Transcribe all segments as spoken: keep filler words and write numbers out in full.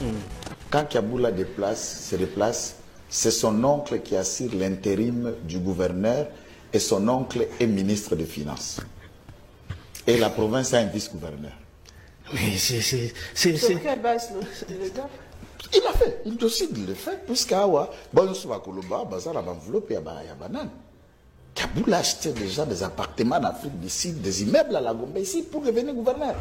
Mm. Quand Kaboula déplace, se déplace, c'est son oncle qui assure l'intérim du gouverneur et son oncle est ministre des Finances. Et la province a un vice-gouverneur. Mais c'est... c'est, c'est, Sur quelle base le, le gars? Il a fait, il décide de le faire, puisqu'Awa, bon, on se va Koloba, Bazar, la enveloppe, il y a banane. Kaboula achetait déjà des appartements en Afrique du Sud, des immeubles à la Gombe ici pour devenir gouverneur.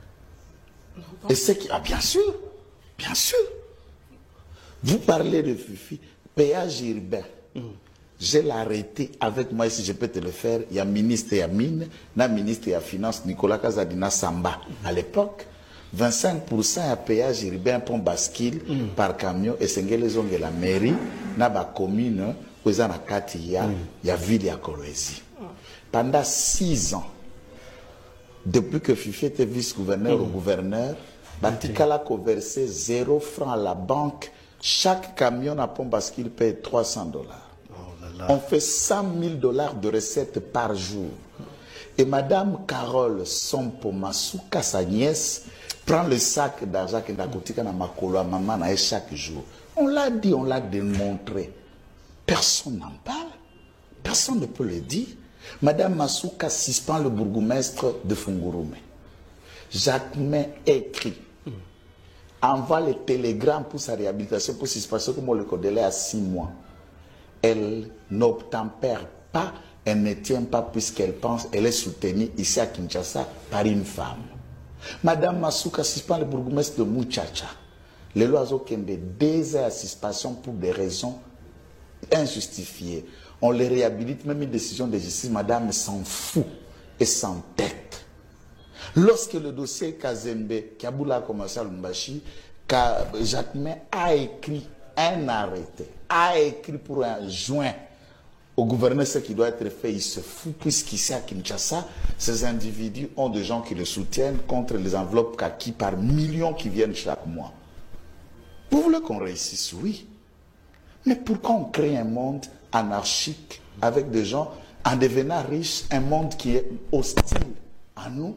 Et c'est qui, ah, bien sûr, bien sûr. Vous parlez de Fifi, péage urbain. Mm. Je l'ai arrêté avec moi, si je peux te le faire. Il y a ministre et à mine, na ministre et à finance, Nicolas Kazadina Samba. À l'époque, vingt-cinq pour cent à péage urbain, pont bascule mm. par camion, et c'est les onges de la mairie, na ba commune, où il y a il y a ville à Kolwezi. Pendant six ans, depuis que Fifi était vice-gouverneur mm. au gouverneur, Batikala a versé zéro franc à la banque. Chaque camion à pont bascule paye trois cents dollars. On fait cent mille dollars de recettes par jour. Et Madame Carole Sompo Masuka, sa nièce, prend le sac d'argent qu'elle a coûté à Makolo, à maman, chaque jour. On l'a dit, on l'a démontré. Personne n'en parle. Personne ne peut le dire. Madame Masuka suspend le bourgmestre de Fungurume. Jacquemin écrit, envoie le télégramme pour sa réhabilitation, pour suspension, comme on le connaît à six mois. Elle n'obtempère pas, elle ne tient pas puisqu'elle pense, elle est soutenue ici à Kinshasa par une femme. Madame Masuka suspend le bourgmestre de Muchacha. Les lois ont des deux heures à suspension pour des raisons injustifiées. On les réhabilite, même une décision de justice, madame s'en fout et s'entête. Lorsque le dossier Kazembe, Kaboula a commencé à Lumbashi, Jacquemin a écrit un arrêté, a écrit pour un joint au gouverneur ce qui doit être fait, il se fout, puisqu'ici à Kinshasa, ces individus ont des gens qui le soutiennent contre les enveloppes kaki par millions qui viennent chaque mois. Vous voulez qu'on réussisse? Oui. Mais pourquoi on crée un monde anarchique avec des gens, en devenant riches, un monde qui est hostile à nous?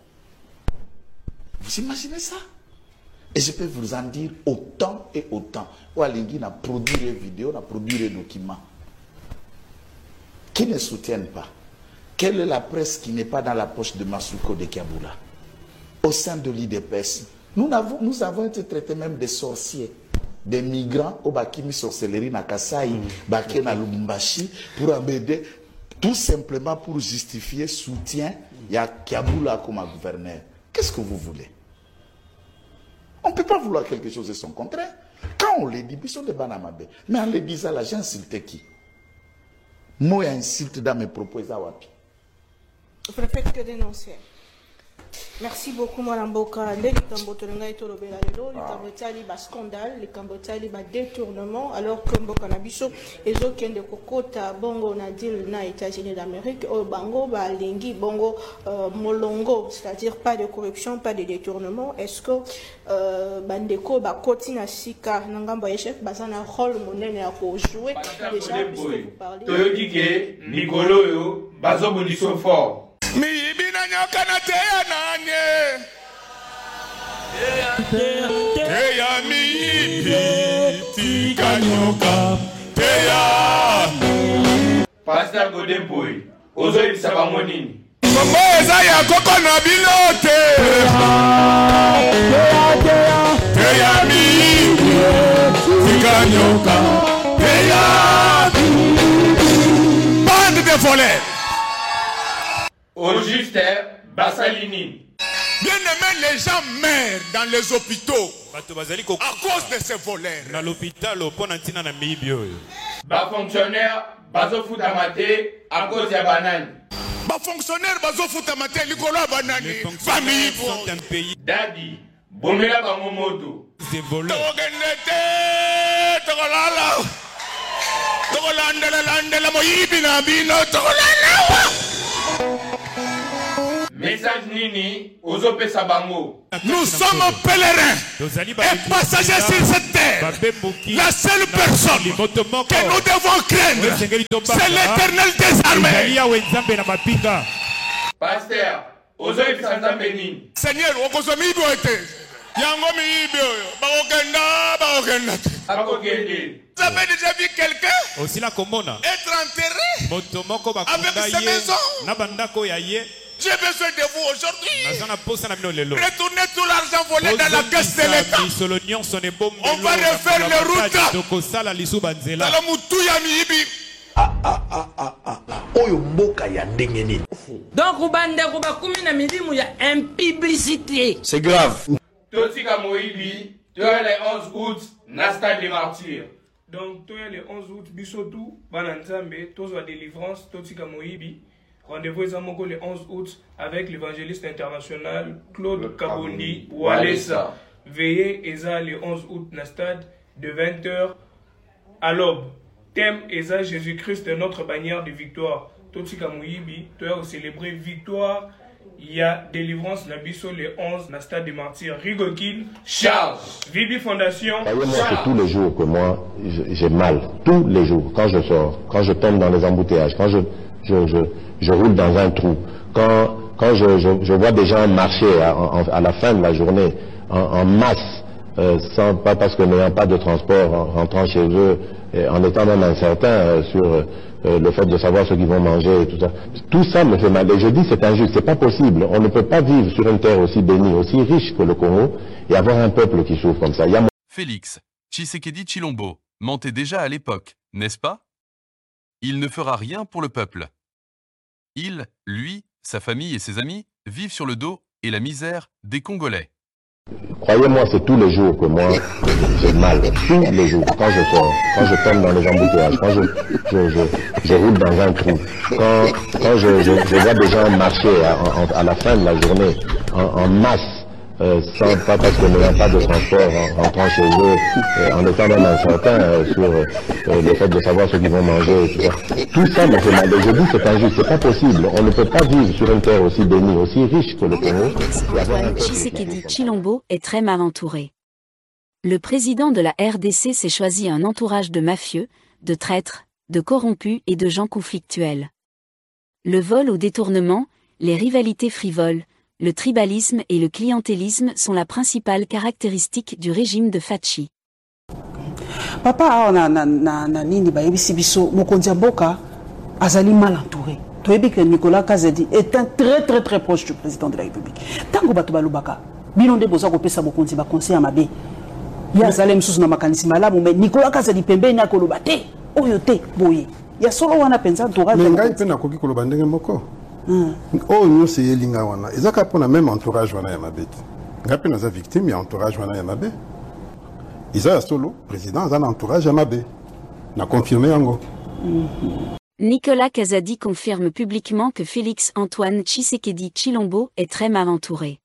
Vous imaginez ça? Et je peux vous en dire autant et autant. Oualingui a produit des vidéos, a produit des documents qui ne soutiennent pas. Quelle est la presse qui n'est pas dans la poche de Masuko de Kaboula? Au sein de l'I D P S, nous avons, nous avons été traités même des sorciers, des migrants au Bakimi sorcellerie na Kasai, mmh. Baké na Lubumbashi, pour m'aider, tout simplement pour justifier soutien. Il y a Kaboula comme gouverneur. Qu'est-ce que vous voulez? On ne peut pas vouloir quelque chose de son contraire. Quand on le dit, ils sont des banamabe. Mais en le disant là, j'ai insulté qui? Moi, insulte dans mes propos. Je préfère que dénoncer. Merci beaucoup, Mme Boka. Les Cambotolanga et Tolobela, les Cambotali, bas scandale, les Cambotali, bas détournement, alors que Mboka Nabiso, et autres de Kokota, Bongo, Nadil, na États-Unis d'Amérique, au Bango, bah, Lingi, Bongo, euh, Molongo, c'est-à-dire pas de corruption, pas de détournement. Est-ce que, euh, Bandeko, bah, Kotina Sika, Nangamba Echef, bah, ça n'a un rôle monnaie à jouer. Déjà, puisque vous parlez. Toyodike, Nicolo, yo, Bazo Boniso fort. Mi ibina nyoka na teya nanye teya mi ibi tika nyoka teya. Pasteur Godemboy, ozo ibisaba monini Mamo eza ya koko na bilote teya mi ibi tika nyoka teya. Bande de volets. Au juste, Bassalini. Bien aimé, les gens meurent dans les hôpitaux à cause de ces voleurs. Dans l'hôpital, au pont antina na mibio. Ba fonctionnaire, bazo futamate à cause de banane. Ba fonctionnaire, bazo futamate likolo banane. Famille sont un pays. Daddy, bomela ba momoto. Ces voleurs. Togenete, togolala. Togolandela landela moyibi na bino togolala. Message Nini, Ozope Sabango. Nous sommes pèlerins et passagers sur cette terre. La seule personne que nous devons craindre, c'est l'Éternel des armées. Pasteur, Ozope Sanzambeni. Seigneur, Okozomi Boete. Yango miibio, bakokenda, bakokenda. Bakokende. Vous avez déjà vu quelqu'un aussi la komona être enterré motomoko avec sa maison? Na bandako ya ye. J'ai besoin de vous aujourd'hui. Retournez tout l'argent volé dans la caisse de l'État. On va refaire les routes. Dans le Moutouya Mihibi. Ah ah ah ah ah. Oyo mboka ya ndenge nini. Donc ubande kuba kumi na milimu ya impiblicité. C'est grave. Totika Moïbi, tu es le onze août, Nasta des martyrs. Donc tu es le onze août, Bisotou, Bananzambe, Tozo délivrance, Totika Moïbi. Rendez-vous le onze août avec l'évangéliste international Claude Kabondi Walesa. Veillez Eza le onze août na stade de vingt heures à l'aube. Thème Eza Jésus-Christ notre bannière de victoire. Totika Moïbi, tu as célébré victoire. Il y a délivrance na biso le onze na stade des martyrs. Rigokin Charles. Vibi Fondation. C'est tous les jours que moi j'ai mal. Tous les jours. Quand je sors, quand je tombe dans les embouteillages, quand je je, je je roule dans un trou. Quand, quand je, je, je vois des gens marcher à, à, à la fin de la journée en, en masse, euh, sans, pas parce que n'ayant pas de transport, en rentrant chez eux, et en étant même incertain euh, sur euh, le fait de savoir ce qu'ils vont manger et tout ça. Tout ça me fait mal. Et je dis c'est injuste, c'est pas possible. On ne peut pas vivre sur une terre aussi bénie, aussi riche que le Congo, et avoir un peuple qui souffre comme ça. Il y a... Félix Tshisekedi Tshilombo mentait déjà à l'époque, n'est-ce pas? Il ne fera rien pour le peuple. Il, lui, sa famille et ses amis vivent sur le dos et la misère des Congolais. Croyez-moi, c'est tous les jours que moi j'ai mal. Tous les jours, quand je sors, quand je tombe dans les embouteillages, quand je, je, je, je roule dans un trou, quand, quand je, je, je vois des gens marcher à, à, à la fin de la journée en, en masse, Euh, sans, pas parce que n'ayant pas de transport en rentrant chez eux, euh, en étant même incertain euh, sur euh, le fait de savoir ce qu'ils vont manger et tout ça. Tout ça me fait mal. Et je dis c'est injuste, c'est pas possible. On ne peut pas vivre sur une terre aussi bénie, aussi riche que le Congo. Antoine Tshisekedi Tshilombo est très mal entouré. Le président de la R D C s'est choisi un entourage de mafieux, de traîtres, de corrompus et de gens conflictuels. Le vol au détournement, les rivalités frivoles, le tribalisme et le clientélisme sont la principale caractéristique du régime de Fachi. Papa, na na na na nini ba yebisi biso mokonzi mboka azali mal entouré. Toyebi que Nicolas Kazadi est un très très très proche du président de la République. Tango bato balubaka, bino nde boza ko pesa mokonzi ba conseil mabe. Ya zalem susu na makanisi malamu mais Nicolas Kazadi pembeni akoloba te, oyo te boye. Ya solo wana penza entourage. Mais ngai pe na koki koloba ndenge moko. Oh nous c'est Elinga wana ezaka pona même entourage wana ya mabeti ngapi naza victime ya entourage wana ya mabe Isa solo président aza na entourage ya mabe na confirmé yango. Nicolas Kazadi confirme publiquement que Félix Antoine Tshisekedi Tshilombo est très mal entouré.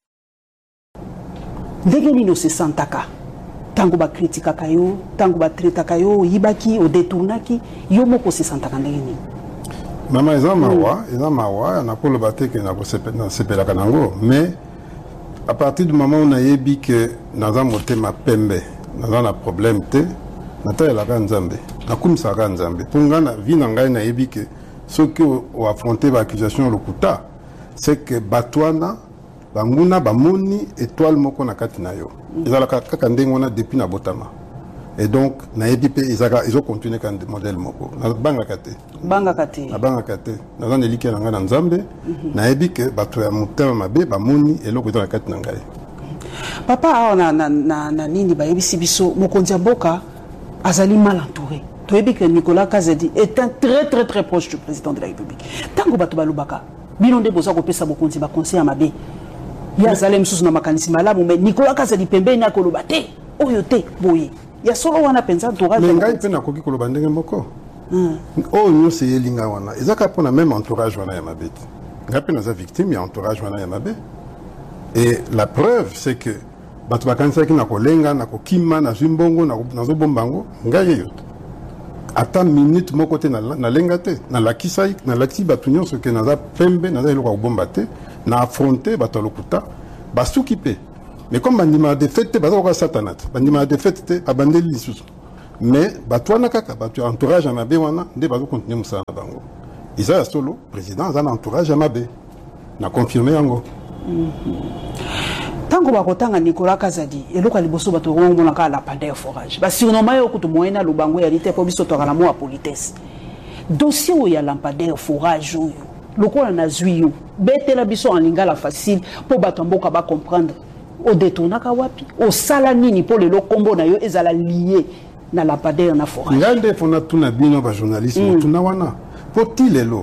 Ndenge nino se santaka tango ba kritikaka yo tango ba traitaka yo yibaki o détournaki yo moko se santaka ndenge nini. Maman eza mawa, eza mawa, na ko le baté que na ko sepela kanango, mais à partir du moment où on a yebi que naza motema pembe, naza na problème te, na ta la kanzambe, na kumisa kanzambe. Punga na vi na ngai na yebi que ce que o affronter ba accusation lokuta, c'est que batwana banguna bamoni étoile moko na kati na yo. Eza la kaka ndengo na depuis na botama. Et donc, na yebi pe izaka izo continuer kan modèle moko. Na banga kate. Banga kate. Na banga kate. Na zan eliki na nga na nzambe. Na yebi ke bato ya mutema mabe ba moni eloko ito na kate na ngai. Papa awa na na na, na nini ba yebi sibiso mokonzi mboka azali mal entouré. Toyebi que Nicolas Kazadi est un très très très proche du président de la République. Tango bato balubaka, bino nde boza ko pesa mokonzi ba conseil mabe. Ya zalem susu na makanisi malamu mais Nicolas Kazadi pembeni akoloba te, oyo te boye. Ya solo wana penza entourage. Mais ngai pe na koki koloba ndenge moko. Oh nous c'est Elinga wana ezaka pona même entourage wana ya mabeti. Ngai pe naza victime ya entourage wana ya mabe. Et la preuve c'est que bato bakanisa ki na kolenga na kokima na zimbongo na nazo bombango ngai yoto. Ata minute moko te na na lenga te na lakisa na lakisi bato nyonso ke naza pembe naza eloko bomba te na affronter bato lokuta basuki pe. Mais comme bandima de fête baza ko satanat bandima de fête abandeli lisusu mais batwana kaka batu entourage à mabe wana nde bazo continuer musala bango isa solo président za na entourage à mabe na confirmer yango. tango bakotanga Nicolas Kazadi eloka liboso bato ngomona ka lampadaire forage ba surnommé yo kutu moyena lubango ya lite po biso to kala mo a politesse dossier où ya lampadaire forage yo lokola na zwiyo betela biso en lingala facile po bato mboka ba comprendre o détournaka wapi o sala nini po lelo kombo na yo ezala lié na lampadaire na forage ngande fona tuna bino ba journaliste mm. tuna wana poti lelo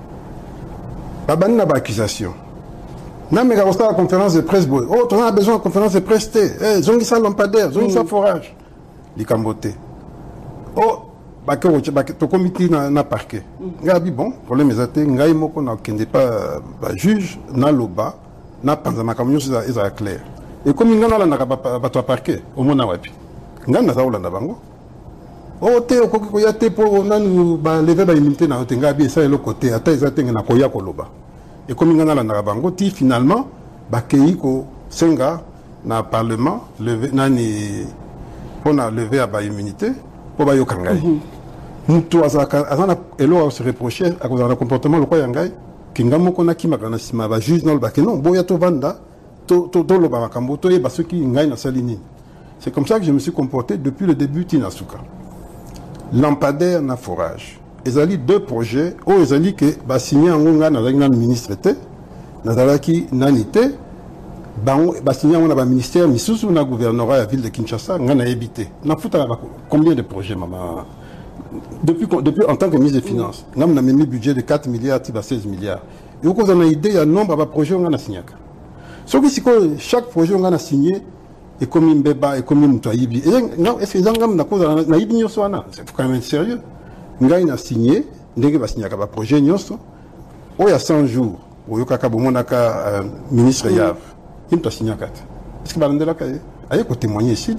babani na ba accusation na mega la conférence de presse boy oh on a besoin de conférence de presse té eh zongi sa lampadaire zongi sa forage li kambote oh ba ke ba to comité na na parquet ngabi bon problème ezate ngai moko na kende pas ba juge na loba na panza makamyo za eza clair et comme ngana la na ba to parquet au mona wapi ngana za ulanda bango oh te okoki ko ya te po nanu ba lever ba immunité na otenga bi ça le côté ata ezate na koya ko loba et comme ngana la na bango ti finalement ba kei ko senga na parlement lever nani pona lever à ba immunité pour ba yo kangai mutu azaka azana elo se reprocher à cause de comportement le quoi yangai kingamo kona kimaka na sima ba juge non ba que non boya to vanda to to to lo ba makambo to e ba ceux qui ngai na salini. C'est comme ça que je me suis comporté depuis le début Tinasuka. Lampadaire na forage. Ils ont deux projets. Oh, ils ont dit que bah signé en Onga na le ministre té, na dalaki nanité, bah bah signé en un ministère misusu na gouvernorat à la ville de Kinshasa, ngana habité. Na futa combien de projets maman? Depuis depuis en tant que ministre des Finances, ngam na mis budget de quatre milliards à seize milliards. Et vous avez une idée, il y a un nombre de projets ngana signé. Ce qui c'est chaque projet ngana signé et comme une bébé et comme une toyibi. Est-ce que ngam na cause na yibi nyoso wana? C'est quand même sérieux. Ngai a signé, ndenge ba signé ka projet nyonso. O ya cent jours, o yoka bomona ka ministre Yav. Il t'a signé kat. Est-ce que ba ndela ka aye ko témoigner ici?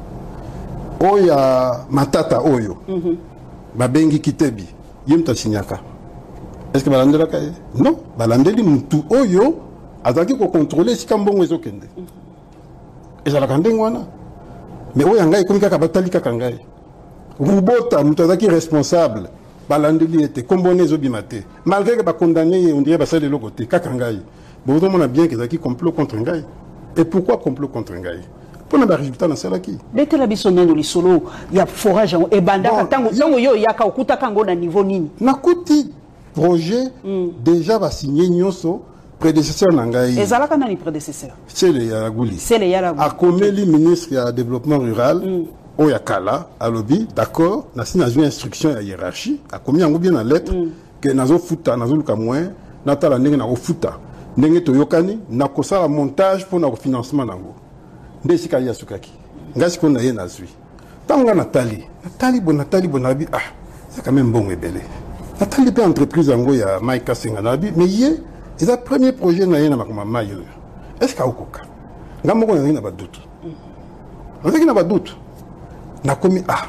O ya matata oyo. Ba bengi kitebi. Yim t'a signé ka. Est-ce que ba ndela ka? Non, ba landeli mutu oyo azaki ko contrôler si kambongo ezokende. Ezala kandengo wana. Mais o ya ngai komi kaka batali kaka ngai. Rubota, Moutazaki responsable, Balandeli était comboné Zobimate. Malgré que condamné, on dirait que de l'autre côté, Kakangaï. Bon, on a bien qu'ils ont complot contre Ngaï. Et pourquoi complot contre Ngaï? Pour le résultat dans celle qui. Dès que la bisonne dans le solo, il y a forage et banda, tango yo yaka okuta kango na niveau nini. Nakuti projet déjà va signer Nyoso. Prédécesseur Nangaï. Et Zalaka nani prédécesseur? C'est le Yaragouli. C'est le Yaragouli. A Komeli, ministre du développement rural. Oyakala, à lobby, d'accord, n'a pas une instruction à hiérarchie, a commis un bien la lettre, que nazo futa, nazo luka moins, nata la nenge na futa, nenge to yokani, na kosa la montage pour na financement nango. Ndesi kali asukaki. Ngasi ko na ye nazui. Tanga Nathalie, Nathalie bon Nathalie bonabi, ah, c'est quand même bon et belé. Nathalie pe entreprise ango ya Maïka Senganabi, mais yé, c'est le premier projet na ye na makoma mayo. Est-ce ka okoka? Ngamo ko na na ba doute. On sait qu'il n'a pas de doute. Na commis ah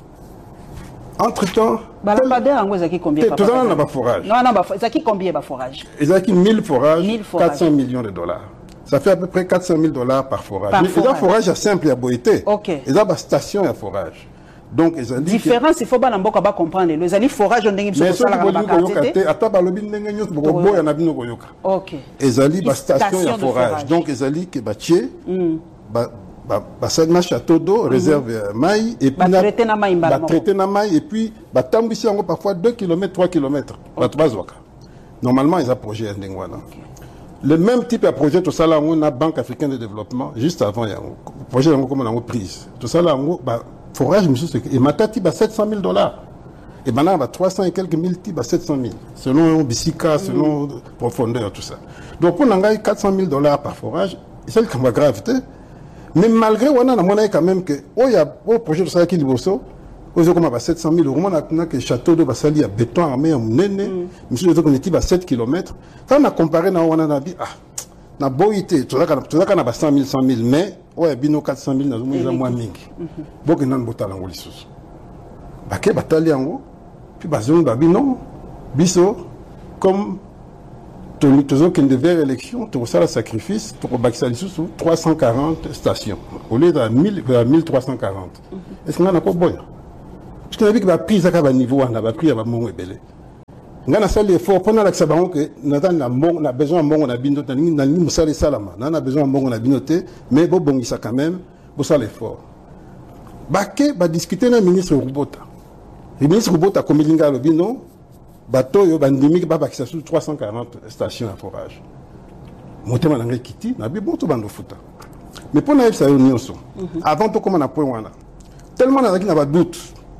entre temps Lampadaire en zaki combien tout ça n'a pas forage non non zaki combien ba forage zaki mille forages quatre cents millions de dollars ça fait à peu près quatre cent mille dollars par forage par mais forage. forage à simple à boité OK et ça ba station à forage donc ils ont dit différence il faut pas n'importe pas comprendre les ali forage on ndenge biso sala ba quartier ata ba lobi ndenge nyos bo boya na bino koyoka OK ils ali ba station à forage donc ils ali que ba tie ba Basagna château d'eau, réserve maï, et puis traiter na maï, et puis tambisi encore parfois deux kilomètres, trois kilomètres. Normalement, ils ont projet Ndengwana. Le même type de projet, tout ça là, on a Banque africaine de développement, juste avant, il y a un projet comme on a prise. Tout ça là, on a forage, et Matati, sept cent mille dollars. Et maintenant, on a trois cents et quelques mille types à sept cent mille, selon Bissika, selon profondeur, tout ça. Donc, on a quatre cent mille dollars par forage, et c'est le cas de gravité. Mais malgré on a mon quand même que oh il y a au projet de ça qui liboso aux comme à sept cent mille euros on a que château de Basali à béton armé en nene monsieur les qu'on était à sept kilomètres ça on a comparé na on a dit ah na boité tout ça tout ça na cent mille cent mille mais ouais bino quatre cent mille na zo moins mingi bok nan botala ngoli sus baké batali yango puis bazon babi non biso comme toujours qu'il devait élection, tout ça le sacrifice, pour Baxali sous trois cent quarante stations, au lieu de mille trois cent quarante. Est-ce qu'on a pas bon? Parce qu'on a vu que la prise à niveau, on a pris à mon ébélé. ngana sali effort pendant la sabango que natan na mbongo na besoin mbongo na bino na ni na ni musali salama na na besoin mbongo na binote mais bo bongisa quand même bo sala effort baké ba discuter na ministre Rubota le ministre Rubota comme linga lobino bato yo bandimi ba bakisa sur trois cent quarante stations à forage motema na ngai kiti na bi bon to bando futa mais pour na ça yo nyonso avant to comme na point wana tellement na na ba doute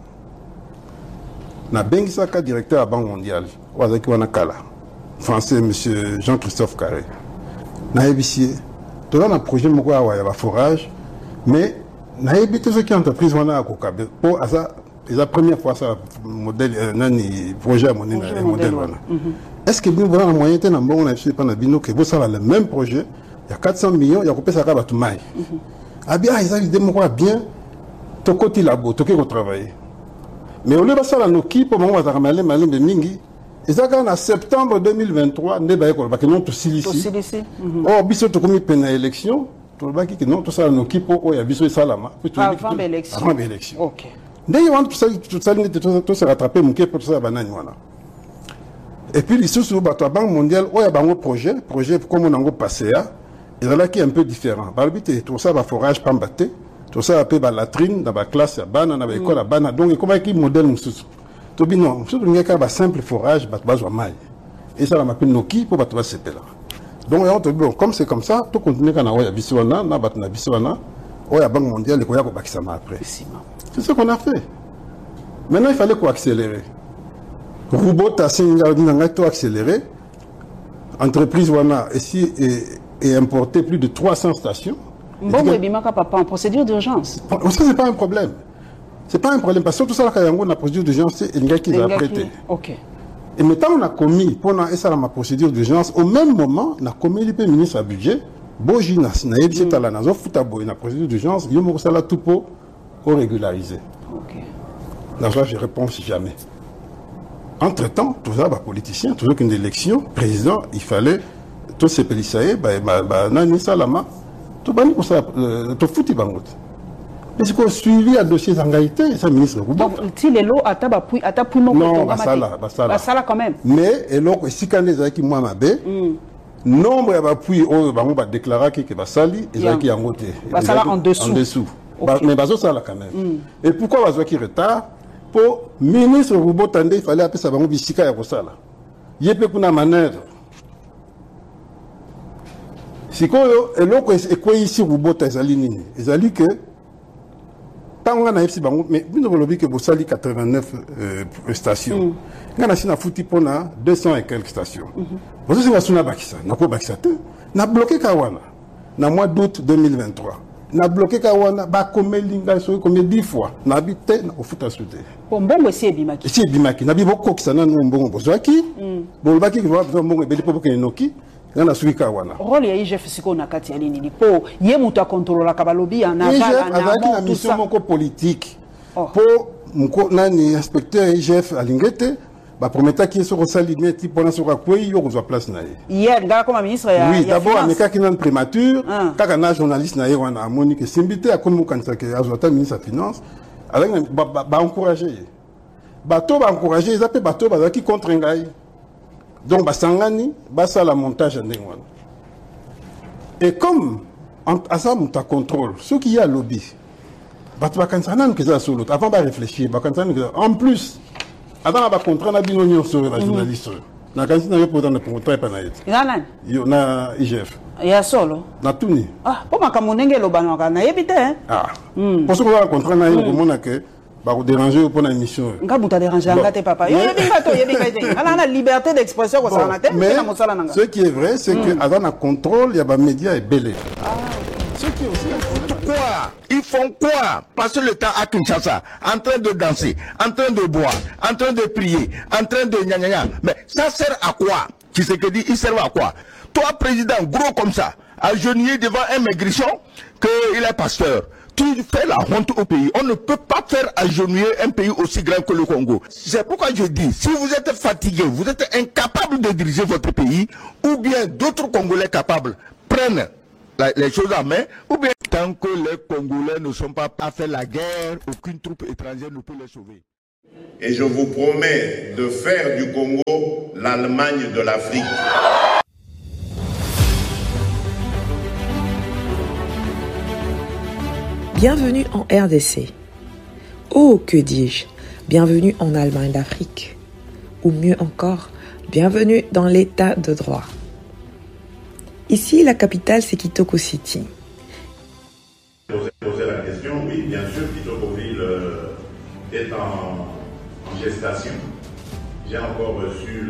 na bengisaka directeur à la Banque mondiale wazaki wana kala français monsieur Jean-Christophe Carré na ébicier to na projet moko ya ya forage mais na ébité ce qui entreprise wana akokabe pour asa la première fois ça modèle nani projet mon modèle wana est-ce que nous avons moyen de mbongo na biso pana bino que vous ça le même projet il y a quatre cents millions il y a kopesa ka batu mai abia ils ont moko bien to koti labo to ko travailler mais au lieu de ça, nos qui pour moi, on va ramener malin de mingi. Et ça, en septembre deux mille vingt-trois, ne va pas que non tout silici. Oh, biso to comme peine à élection, tout le baki que non tout ça nos qui pour y a biso salama. Avant l'élection. Avant l'élection. Ok. Dès qu'on tout ça, tout ça, tout se rattraper, mon qui pour ça banane voilà. Et puis les sous la Banque mondiale, oh y a un projet, projet comme on a passé à, et là qui est un peu différent. Par le but tout ça va forage pas batté. Tout ça appelle la latrine dans la classe à bana dans l'école à bana donc comment qui modèle nous tout bien non surtout il y a un simple forage bat bas maille et ça la m'appelle noki pour battre ce là donc on te bon comme c'est comme ça tout continue quand on a biswana na bat na biswana on a Banque mondiale ko ya ko bakisa ma après c'est ce qu'on a fait maintenant il fallait qu'on accélérer robot a singa dinga to accélérer entreprise wana ici et importer plus de trois cents stations. Bon, mais bimaka papa en procédure d'urgence. Ça c'est pas un problème. C'est pas un problème parce que tout ça là quand on a procédure d'urgence c'est un gars qui l'a prêté. OK. Et maintenant on a commis pendant ça ma procédure d'urgence au même moment on a commis le ministre à budget boji na na yebisi tala na zo futa boy na procédure d'urgence yo mo sala tout pour régulariser. OK. Là je réponds si jamais. Entre-temps, tout ça, bah, politicien, toujours qu'une élection, président, il fallait tous ces pélissaïs, bah, bah, bah, nani salama. Tout bani pour ça, tout foutu bangot. Mais c'est quoi suivi à dossier d'engagité, ça ministre. Donc, si les lots à tabapui, à tapui mon non, basala, basala. Basala quand même. Mais, et donc, si quand les gens qui m'ont mabé, nombre de appui, oh, bango va déclarer que basali, et ça qui en côté. Basala en dessous. En dessous. Mais baso ça là quand même. Et pourquoi baso qui retard? Pour ministre Rubo Tande, il fallait appeler ça bango bisika ya kosala. Yepe kuna manœuvre. Sikoyo eloko ekwe ici Rubota ezali nini ezali que tant on a ici bango mais vous ne voulez que bosali quatre-vingt-neuf euh, stations ngana sina futi pona deux cents et quelques stations vous c'est suna bakisa na ko bakisa te na bloqué kawana na mois d'août deux mille vingt-trois na bloqué kawana ba komelinga so combien dix fois na habité na ofuta souté bon bongo si ebimaki si ebimaki na bibo kokisana no mbongo bozwaki bon baki ko mbongo ebeli po ke noki. Rôle ya I G F siko na kati ya nini po ye mutu akontrola kabalobi en aval en amont na mission moko politique po mko nani inspecteur I G F alingete ba prometa ki so rosali meti pona so kwei yo kozwa place na ye hier ngala comme ministre ya oui d'abord ameka ki nan prémature kaka na journaliste na ye wana amoni ke simbité akomi kanisa ke azota ministre ya finance avec ba ba encourager bato ba encourager ils appellent bato ba ki contre ngai. Donc, Basangani, Bassa la montage en Dengwan. Et comme, à ça, on t'a contrôle, ceux qui y a lobby, Batbakansanan, qui est sur l'autre, avant de réfléchir, en plus, avant de contrat, on a bien sur la journaliste. Na kansi na yopo dans le contrat panaït. Nana. Yo na I G F. Ya solo. Na tuni. Ah, pour ma kamunenge lo banaka na yebite hein. Ah. Pour ce qu'on a contrat na yo komona que ba ko déranger pour la émission. Nga buta déranger ngate papa. Yo yebinga to yebinga te. Ala na liberté d'expression ko ça na te, mais ce qui est vrai c'est que avant na contrôle, il y a ba médias et belé. Ah. Ce qui est aussi quoi? Ils font quoi? Passer le temps à Kinshasa, en train de danser, en train de boire, en train de prier, en train de gna gna gna. Mais ça sert à quoi? Tu sais que dit, il sert à quoi? Toi, président, gros comme ça, agenouillé devant un maigrichon, qu'il est pasteur. Tu fais la honte au pays. On ne peut pas faire agenouiller un pays aussi grand que le Congo. C'est pourquoi je dis, si vous êtes fatigué, vous êtes incapable de diriger votre pays, ou bien d'autres Congolais capables prennent les choses en main, ou bien tant que les Congolais ne sont pas à faire la guerre, aucune troupe étrangère ne peut les sauver. Et je vous promets de faire du Congo l'Allemagne de l'Afrique. Bienvenue en R D C. Oh, que dis-je, bienvenue en Allemagne d'Afrique. Ou mieux encore, bienvenue dans l'état de droit. Ici, la capitale, c'est Kitoko City. Poser la question, oui, bien sûr, Kitokoville euh, est en, en gestation. J'ai encore reçu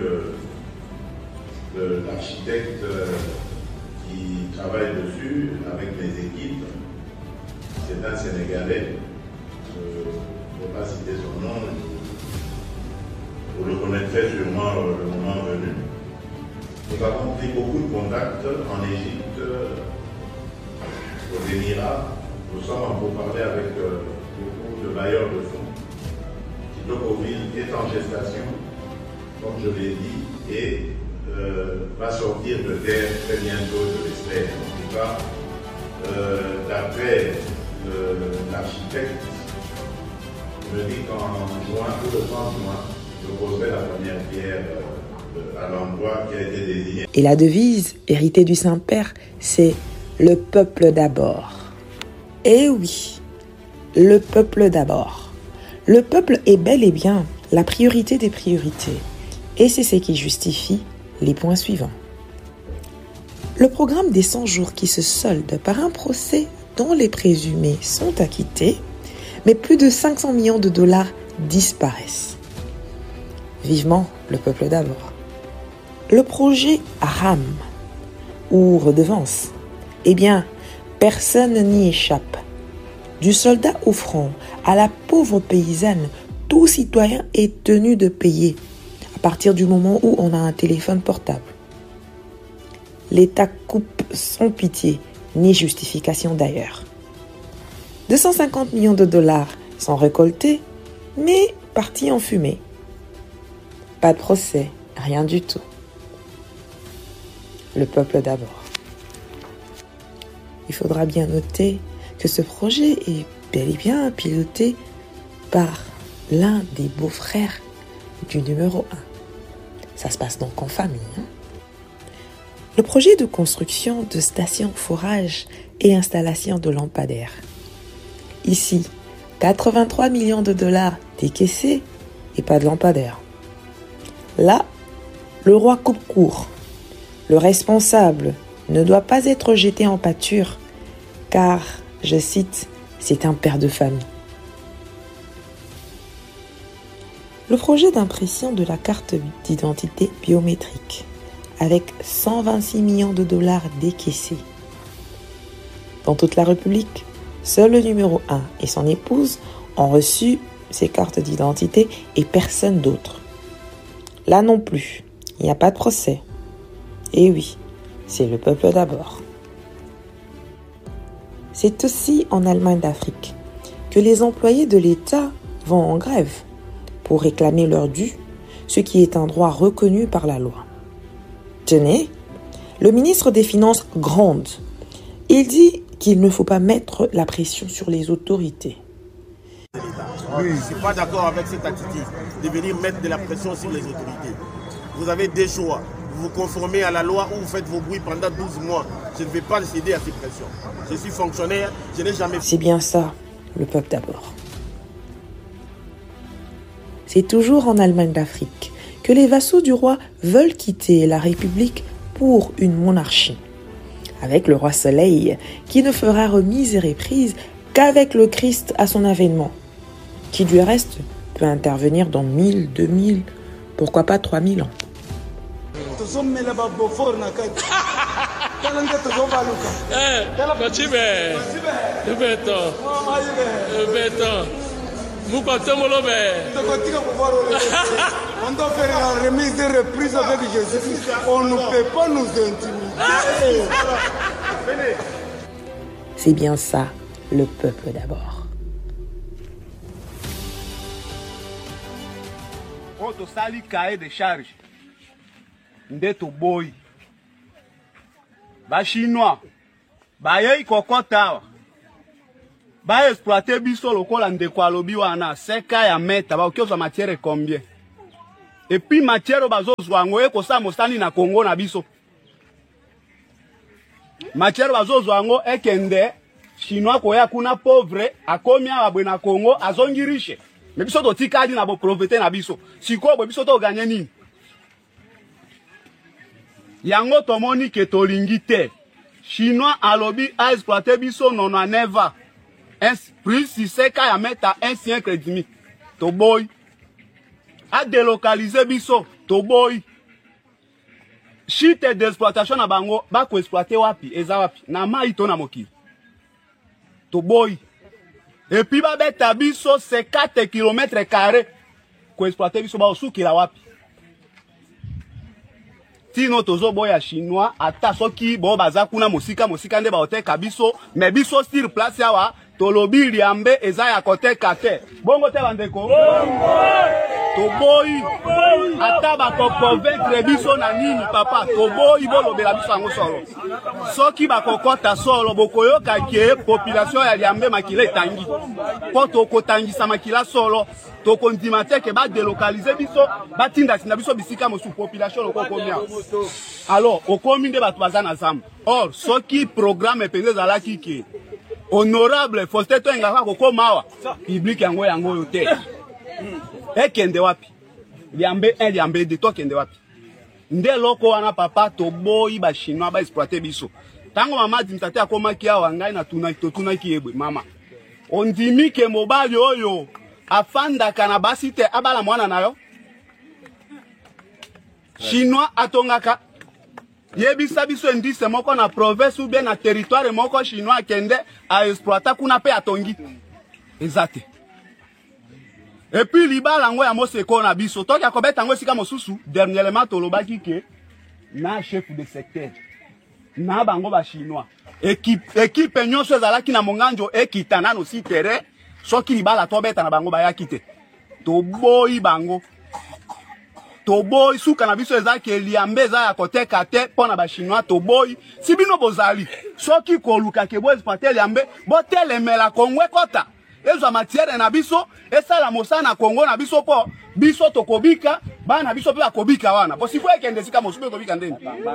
l'architecte euh, qui travaille dessus avec mes équipes. C'est un Sénégalais. Je ne vais pas citer son nom. Vous le connaîtrez sûrement euh, le moment venu. Nous avons pris beaucoup de contacts en Égypte, euh, aux Émirats. Nous sommes en pourparlers avec euh, beaucoup de bailleurs de fonds. Kitokoville est en gestation, comme je l'ai dit, et euh, va sortir de terre très bientôt, je l'espère. En tout cas, euh, d'après l'architecte, me dit qu'en juin, tout le trente juin, je poserai la première pierre euh, à l'endroit qui a été désigné. Et la devise, héritée du Saint-Père, c'est « Le peuple d'abord ». Eh oui, le peuple d'abord. Le peuple est bel et bien la priorité des priorités. Et c'est ce qui justifie les points suivants. Le programme des cent jours qui se solde par un procès dont les présumés sont acquittés, mais plus de cinq cents millions de dollars disparaissent. Vivement le peuple d'abord. Le projet R A M, ou redevance, eh bien, personne n'y échappe. Du soldat au front à la pauvre paysanne, tout citoyen est tenu de payer à partir du moment où on a un téléphone portable. L'État coupe sans pitié, ni justification d'ailleurs. deux cent cinquante millions de dollars sont récoltés, mais partis en fumée. Pas de procès, rien du tout. Le peuple d'abord. Il faudra bien noter que ce projet est bel et bien piloté par l'un des beaux-frères du numéro un. Ça se passe donc en famille. Hein? Le projet de construction de stations forage et installation de lampadaires. Ici, quatre-vingt-trois millions de dollars décaissés et pas de lampadaires. Là, le roi coupe court. Le responsable ne doit pas être jeté en pâture car, je cite, c'est un père de famille. Le projet d'impression de la carte d'identité biométrique avec cent vingt-six millions de dollars décaissés. Dans toute la République, seul le numéro un et son épouse ont reçu ces cartes d'identité et personne d'autre. Là non plus, il n'y a pas de procès. Et oui, c'est le peuple d'abord. C'est aussi en Allemagne d'Afrique que les employés de l'État vont en grève pour réclamer leur dû, ce qui est un droit reconnu par la loi. Tenez, le ministre des Finances gronde. Il dit qu'il ne faut pas mettre la pression sur les autorités. Oui, je ne suis pas d'accord avec cette attitude de venir mettre de la pression sur les autorités. Vous avez des choix. Vous vous conformez à la loi ou vous faites vos bruits pendant douze mois. Je ne vais pas céder à ces pressions. Je suis fonctionnaire, je n'ai jamais... C'est bien ça, le peuple d'abord. C'est toujours en Allemagne d'Afrique que les vassaux du roi veulent quitter la République pour une monarchie. Avec le roi Soleil, qui ne fera remise et reprise qu'avec le Christ à son avènement, qui du reste peut intervenir dans mille, deux mille, pourquoi pas trois mille ans. On doit faire la remise de reprise avec Jésus. On ne peut pas nous intimider. C'est bien ça, le peuple d'abord. Quand sali cahier de charge, ndeto boy, ba chinois, ba yei kokota, ba exploiter biso lokola ndeko alobi wana seka ya meta ba okiozwa matière combien et puis matière bazozwa ngo ekosa mosani na Congo na biso matière bazozwa ngo ekende chinois koya kuna pauvre akomi abwe na Congo azongi riche mais biso to tikadi na bo profiter na biso siko bo biso to gagner nini yango tomoni ke tolingi te chinois alobi a exploiter biso nono neva un plus si seka ya meta un siècle et demi to boy a délocaliser biso to boy chite d'exploitation na bango ba ko exploiter wapi eza wapi na mai to na mokili to boy et puis ba beta biso cinquante kilomètres carrés ko exploiter biso ba osukila wapi tino tozo boya chinois ata soki bo baza kuna mosika mosika nde ba oteka biso mais biso sur place yawa tolobi liambe eza ya koteka te bongo te bandeko to boy ata ba ko convaincre biso na nini papa to boy bolobela biso yango solo soki ba kokota solo bokoyoka ke population ya liambe makila etangi po to kotangisa makila solo to kondima te ke ba délocaliser biso ba tinda sina biso bisika mosu population loko komia alors okomi nde bato baza na zamba or soki programme penze zalaki ke honorable Faustin Toengaka kokomawa public yango yango yo te ekende wapi liambe un liambe de to kende wapi nde loko wana papa to boyi ba chinois ba exploiter biso tango mama dimtate akomaki awa ngai na tuna to tuna ki ebwe mama ondimi ke mobali oyo afanda kana basi te abala mwana nayo chinois atongaka yebisa biso indice moko na province ou bien na territoire moko chinois kende a exploiter kuna pe atongi ezate et puis libala ngo ya moseko na biso toki akobeta ngo sika mosusu dernièrement tolobaki ke na chef de secteur na bango ba chinois équipe équipe nyonso ezalaki na monganjo ekitana no si terrain soki libala tobeta na bango bayaki te to boyi bango to boy suka na biso ezaki liambe za ya koteka te pona ba chinois to boy sibino bozali soki koluka ke bo exploiter liambe bo telemela Kongo kota ezo matière na biso esala mosana Kongo na biso po biso to kobika bana biso pe akobika wana bo siko ekende sika mosube kobika ndeni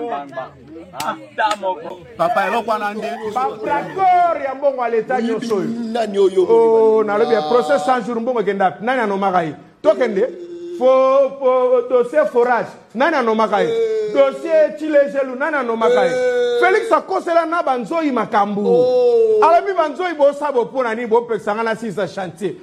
papa eloko na nde d'accord ya mbongo à l'état nyoso nani oyo oh na le procès cent jours mbongo kenda nani anomakai tokende Fo, fo, dossier forage, nana no makai. Dossier chilejelu, nana no makai. Félix Akosela na banzoi makambu. Alabi banzoi bo sabo pour nani bo pexangana sisa chantier.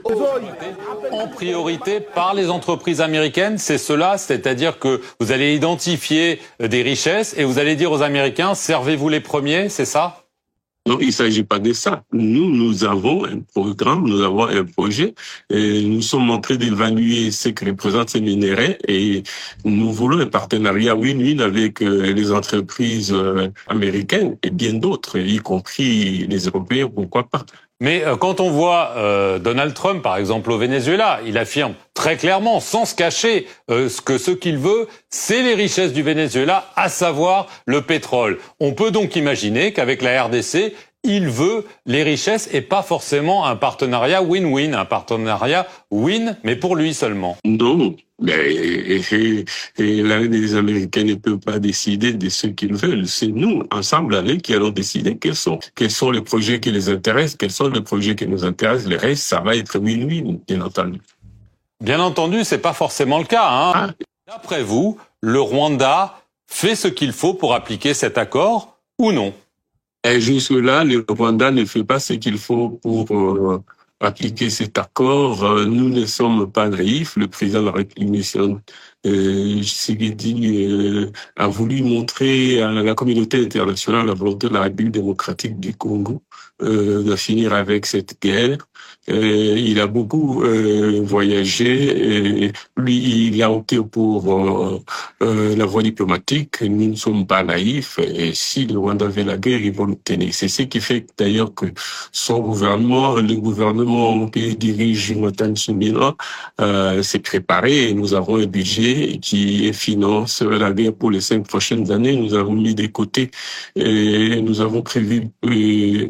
En priorité par les entreprises américaines, c'est cela, c'est-à-dire que vous allez identifier des richesses et vous allez dire aux Américains, servez-vous les premiers, c'est ça? Non, il ne s'agit pas de ça. Nous, nous avons un programme, nous avons un projet. Et nous sommes en train d'évaluer ce que représentent ces minerais et nous voulons un partenariat win-win avec euh, les entreprises euh, américaines et bien d'autres, y compris les Européens, pourquoi pas. Mais euh, quand on voit euh, Donald Trump, par exemple, au Venezuela, il affirme très clairement, sans se cacher, euh, que ce qu'il veut, c'est les richesses du Venezuela, à savoir le pétrole. On peut donc imaginer qu'avec la R D C, il veut les richesses et pas forcément un partenariat win-win, un partenariat win, mais pour lui seulement. Non. Mais et, et, et là, les Américains ne peuvent pas décider de ce qu'ils veulent. C'est nous, ensemble, allez, qui allons décider quels sont, quels sont les projets qui les intéressent, quels sont les projets qui nous intéressent. Le reste, ça va être win-win, bien entendu. Bien entendu, c'est pas forcément le cas, hein. Ah. D'après vous, le Rwanda fait ce qu'il faut pour appliquer cet accord ou non? Et jusque-là, le Rwanda ne fait pas ce qu'il faut pour euh, appliquer cet accord. Euh, nous ne sommes pas naïfs. Le président de la République, euh, Tshisekedi, euh, a voulu montrer à la communauté internationale la volonté de la République démocratique du Congo euh, de finir avec cette guerre. Euh, il a beaucoup euh, voyagé. Et lui, il a opté pour euh, euh, la voie diplomatique. Nous ne sommes pas naïfs. Et si le Rwanda veut la guerre, ils vont l'obtenir. C'est ce qui fait d'ailleurs que son gouvernement, le gouvernement que dirige Jonathan Tsumila, euh, s'est préparé. Et nous avons un budget qui finance la guerre pour les cinq prochaines années. Nous avons mis de côté et nous avons prévu euh,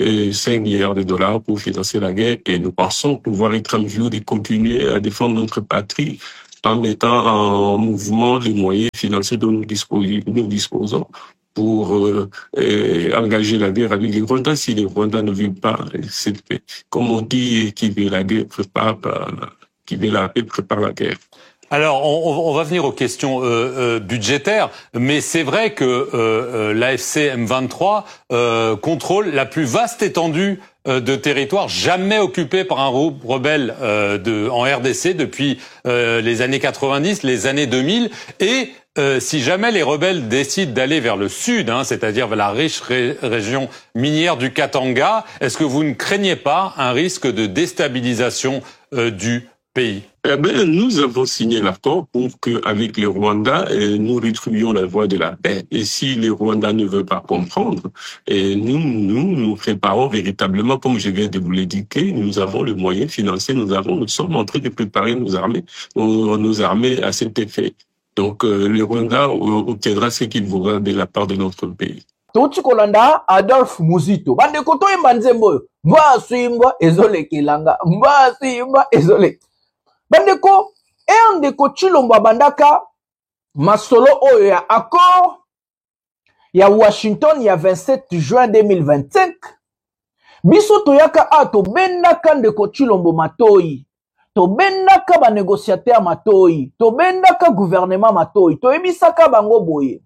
euh, cinq milliards de dollars pour financer la guerre et nous pensons pouvoir être en mesure de continuer à défendre notre patrie en mettant en mouvement les moyens financiers dont nous disposons, nous disposons pour euh, euh, engager la guerre avec les Rwandais. Si les Rwandais ne veulent pas cette paix, comme on dit, qui veut la guerre prépare, qui veut la paix prépare la guerre. Alors, on, on va venir aux questions euh, euh, budgétaires, mais c'est vrai que euh, euh, l'A F C M vingt-trois euh, contrôle la plus vaste étendue euh, de territoire jamais occupée par un groupe rebelle euh, de, en R D C depuis euh, les années quatre-vingt-dix, les années deux mille, et euh, si jamais les rebelles décident d'aller vers le sud, hein, c'est-à-dire vers la riche ré région minière du Katanga, est-ce que vous ne craignez pas un risque de déstabilisation euh, du pays? Eh bien, nous avons signé l'accord pour qu'avec les Rwandais, nous retrouvions la voie de la paix. Et si les Rwandais ne veulent pas comprendre, et nous, nous, nous préparons véritablement, comme je viens de vous l'indiquer, nous avons le moyen financier, nous avons, nous sommes en train de préparer nos armées, nos armées à cet effet. Donc, euh, les Rwandais obtiendra ce qu'ils voudront de la part de notre pays. Touti kolanda Adolphe Muzito. Bande koto imba nzembo. Mba suimba ezole kilanga. Mba suimba ezole. Bandeko, e ndeko Chilombo bandaka masolo oyo ya accord ya Washington ya vingt-sept juin deux mille vingt-cinq. Biso toyaka a to bendaka ndeko Chilombo matoi. To bendaka ba négociateur matoi. To bendaka gouvernement matoi. To ebisaka bango boye.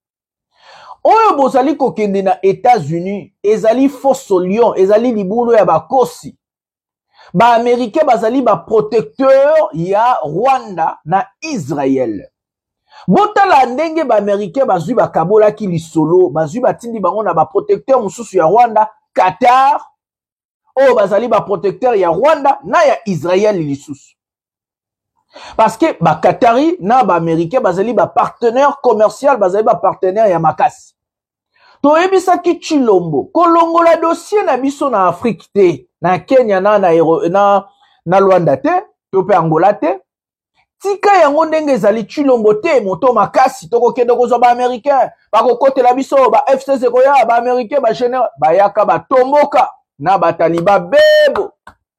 Oyo bozali kokende na États-Unis, ezali fausse lion, ezali libulu ya bakosi. Ba Américain bazali ba protecteur ya Rwanda na Israël. Botala ndenge ba Américain bazui ba kabola ki lisolo, bazui ba tindi bango na ba protecteur mususu ya Rwanda, Qatar. Oh bazali ba protecteur ya Rwanda na ya Israël lisusu. Parce que ba Qatari na ba Américain bazali ba partenaire commercial, bazali ba partenaire ya makasi. To ebisa ki Chilombo, kolongo la dossier na biso na Afrique te, na Kenya na na na, na Rwanda te, to pe Angola te. Tika yango ndenge ezali Chilombo te, moto makasi toko kende kozwa ba Américain, ba kokote la biso ba F C C koya ba Américain ba général, ba yaka ba tomboka na ba taliba bebo.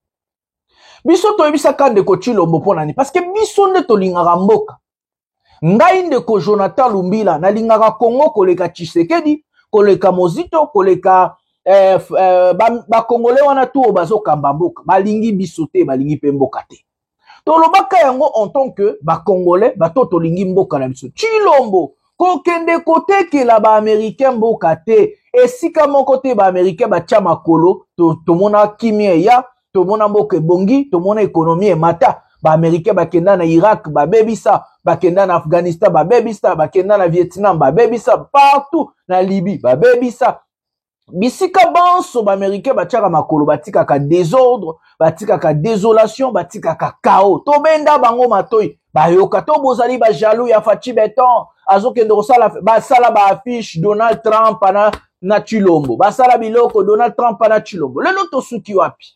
Biso to ebisa kande ko Chilombo pona ni parce que biso nde to lingaka mboka. Ngai ndeko Jonathan Lumbila na lingaka Congo koleka Tshisekedi, koleka Mozito, koleka eh, eh, ba, ba Congolais wana tu bazo kamba mboka, balingi biso te, balingi pe mboka te. To lobaka yango en tant que ba Congolais, ba to to lingi mboka na biso. Chilombo kokende kote ke la ba Américain mboka te, esika moko te ba Américain ba tia makolo, to to mona kimia ya, to mona mboka bongi, to mona économie mata. Ba Américain ba kenda na Irak, ba bebisa, ba kenda na Afghanistan, ba bebisa, ba kenda na Vietnam, ba bebisa, partout na Libye, ba bebisa. Bisika banso ba Américain ba tiaka makolo, ba tika ka désordre, ba tika ka désolation, ba tika ka chaos. To benda bango matoi, ba yoka to bozali ba jaloux ya Fachi Beton, azo kende kosala ba sala ba affiche Donald Trump na na Chilombo. Ba sala biloko Donald Trump na Chilombo. Lelo to suki wapi?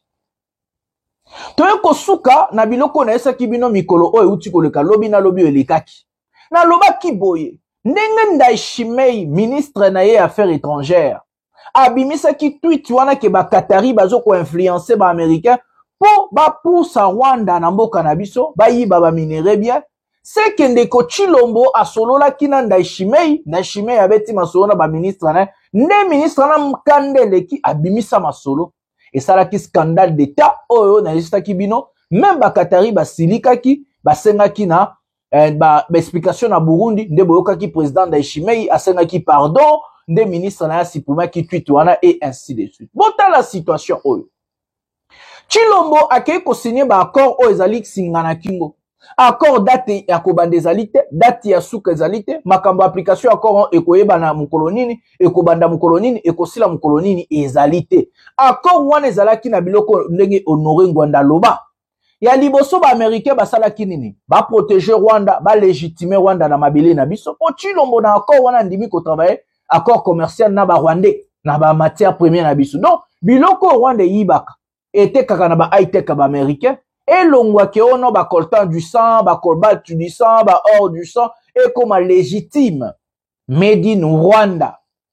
Toyo kosuka na biloko na esa kibino mikolo oyo uti koleka lobi na lobi elekaki. Na loba kiboye. Ndenge Ndayishimiye ministre na ye affaires étrangères. Abimisa ki tweet wana ke ba Qatari bazo ko influencer ba américain po ba poussa Rwanda na mboka na biso ba yiba ba minere bien. C'est que ndeko Chilombo asolola kina Ndayishimiye, Ndayishimiye abeti masolo na ba ministre na ne ministre na mkandele ki abimisa masolo. Et ça là qui scandale d'état oh na lista kibino même ba Qatari ba silika ki ba senga ki na eh, ba, ba explication na Burundi nde boyoka ki président Ndayishimiye asenga ki pardon nde ministre na sipuma ki tweet wana et ainsi de suite. Bota la situation oh Chilombo akei ko signer ba accord o ezali singana kingo accord date ya kobanda ezali te, date ya suka ezali te, makambo application accord ekoyeba na mukolonini, ekobanda mukolonini, ekosila mukolonini ezali te. Accord wana ezalaki na biloko ndenge Honoré Ngwanda loba. Ya liboso ba Américain basalaki nini? Ba protéger Rwanda, ba légitimer Rwanda na mabele na biso. Po Chilombo na accord wana ndimi ko travailler accord commercial na ba Rwandais, na ba matière première na biso. Donc biloko Rwanda yibaka ete kaka na ba high tech ba Américain. Et l'ongwa ke ono ba coltan du sang, ba cobalt du sang, ba or du sang, et comme légitime, made in Rwanda.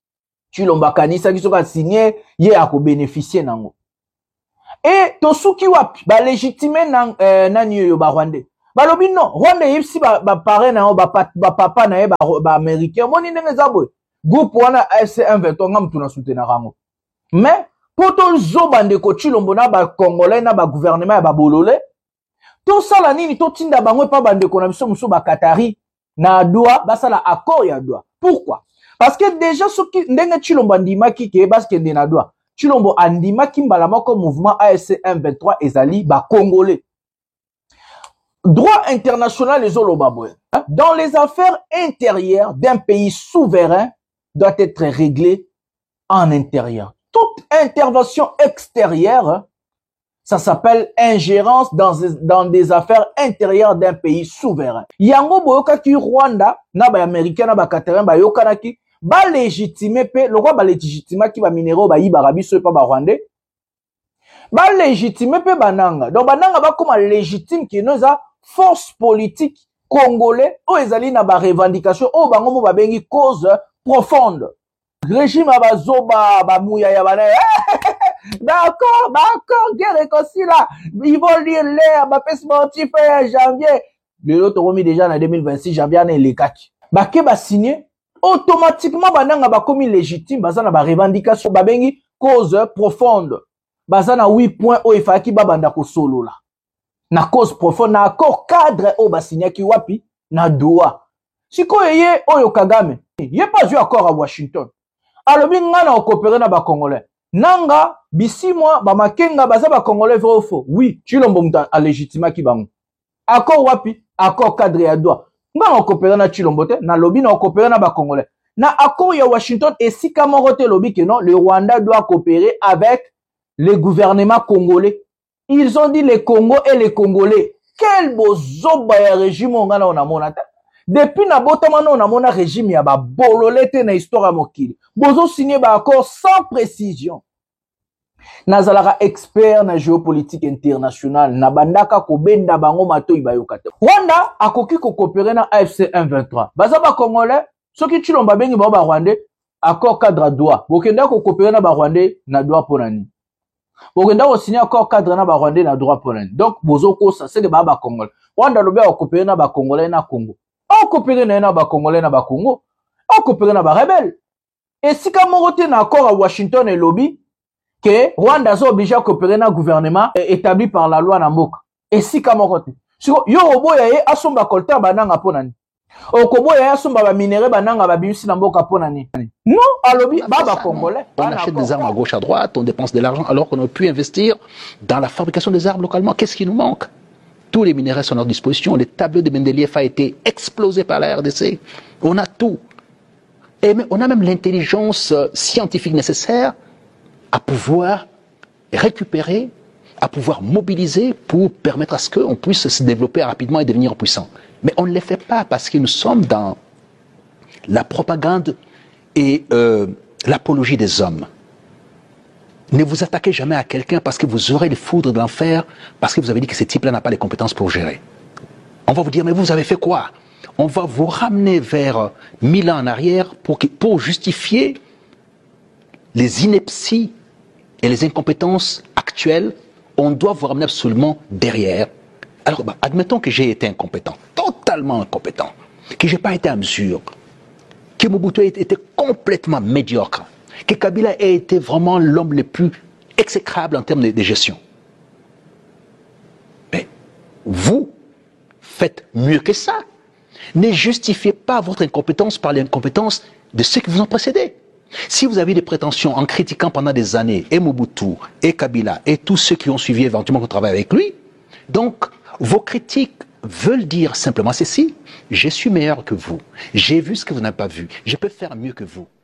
Chilomba kanisa qui sera signé, yé a ko bénéficier nango. Et to souki wapi, ba légitimer nan euh, nan yo ba Rwandais. Ba lobi non, Rwandais yipsi ba ba paré na ba ba papa na ba ba américain. Moni ndenge zabo. Groupe wana F C un vingt-trois ngam tuna soutenir rango. Mais pour to zo bande ko Chilombo na ba congolais na ba gouvernement ya ba bololé. To sala nini to tinda bango pa bande ko na biso muso ba Qatari na doa ba sala accord ya doa. Pourquoi? Parce que déjà ce qui ndenge Chilombo ndimaki ke parce que ndena doa. Chilombo andimaki mbala moko mouvement A F C un vingt-trois ezali ba congolais. Droit international les olobabwe. Dans les affaires intérieures d'un pays souverain doit être réglé en intérieur. Toute intervention extérieure, ça s'appelle ingérence dans, dans des affaires intérieures d'un pays souverain. Yango boyoka ki Rwanda, na ba américain, na ba Qatarin, ba yokana ki, ba légitimer pe, le roi ba légitimer ki ba minéraux ba yiba rabiso pa ba Rwandais. Ba légitimer pe bananga. Donc bananga ba comme légitime ki noza force politique congolais o ezali na ba revendication o bango mo ba bengi cause profonde. Régime abazoba ba mouya ya bana. D'accord, d'accord, guerre réconcile là. Ils vont lire l'air, ba pes sportif janvier. Le l'autre remis déjà en deux mille vingt-six janvier na les quatre. Ba ke ba signé automatiquement bananga ba komi légitime bazana ba revendication ba bengi cause profonde. Bazana huit points o ifaki ba banda ko solo là. Na cause profonde na accord cadre o ba signé ki wapi na doa. Siko yeye oyo Kagame. Yé pas eu accord à Washington. Alors nga na coopérer na ba congolais. Nanga bisi moi ba makenga baza ba congolais vrai ou faux. Oui, Chilombo muta a légitima ki bango. Accord wapi? Accord cadre ya doa. Nga na coopérer na Chilombo te, na lobby na coopérer na ba congolais. Na accord ya Washington et si kamorote lobby que non, le Rwanda doit coopérer avec les gouvernements congolais. Ils ont dit les Congo et les Congolais. Quel beau zoba ya régime nga na ona monata. Depuis na botamano na mona régime ya ba bololete na histoire mokili. Bozo signé ba accord sans précision. Nazalara expert na géopolitique internationale na bandaka ko benda bango matoi bayokate. Rwanda akoki ko coopérer na A F C un vingt-trois. Baza ba congolais, soki Chilomba bengi ba ba Rwandais, accord cadre droit. Bokenda ko coopérer na ba Rwandais na droit ponani. Bokenda ko signer accord cadre na ba Rwandais na droit ponani. Donc bozo ko ça c'est de ba ba congolais. Rwanda lobe ko coopérer na ba congolais na Congo. On coopérer na ba congolais na ba Congo. On coopérer na ba rebelle. Et si comme on na accord à Washington et lobby que Rwanda est obligé à coopérer na gouvernement établi par la loi na mboka. Et si comme on si yo oboya ye asomba colta bananga ponani. Okoboya asomba ba minéraux bananga ba bimisi na mboka ponani. Non, à lobby ba ba congolais. On achète des armes à gauche à droite, on dépense de l'argent alors qu'on aurait pu investir dans la fabrication des armes localement. Qu'est-ce qui nous manque? Tous les minéraux sont à notre disposition. Le tableau de Mendeleev a été explosé par la R D C. On a tout. Et on a même l'intelligence scientifique nécessaire à pouvoir récupérer, à pouvoir mobiliser pour permettre à ce qu'on puisse se développer rapidement et devenir puissant. Mais on ne le fait pas parce que nous sommes dans la propagande et euh, l'apologie des hommes. Ne vous attaquez jamais à quelqu'un parce que vous aurez les foudres de l'enfer, parce que vous avez dit que ce type-là n'a pas les compétences pour gérer. On va vous dire, mais vous avez fait quoi? On va vous ramener vers mille ans en arrière pour, que, pour justifier les inepties et les incompétences actuelles. On doit vous ramener absolument derrière. Alors, bah, admettons que j'ai été incompétent, totalement incompétent, que je n'ai pas été à mesure, que Mobutu ait été complètement médiocre, que Kabila ait été vraiment l'homme le plus exécrable en termes de, de gestion. Mais vous faites mieux que ça. Ne justifiez pas votre incompétence par l'incompétence de ceux qui vous ont précédé. Si vous avez des prétentions en critiquant pendant des années et Mobutu, et Kabila, et tous ceux qui ont suivi éventuellement qu'on travaille avec lui, donc vos critiques veulent dire simplement ceci: je suis meilleur que vous, j'ai vu ce que vous n'avez pas vu, je peux faire mieux que vous.